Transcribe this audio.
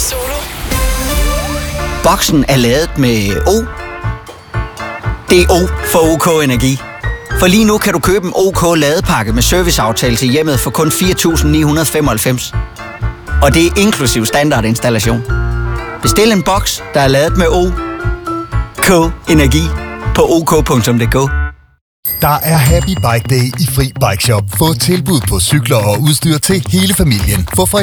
Solo. Boksen er lavet med O. Det er O for OK Energi. For lige nu kan du købe en OK ladepakke med serviceaftale til hjemmet for kun 4.995. Og det er inklusiv standardinstallation. Bestil en boks, der er lavet med OK Energi på ok.dk. Der er Happy Bike Day i Fri Bike Shop. Få tilbud på cykler og udstyr til hele familien. Få for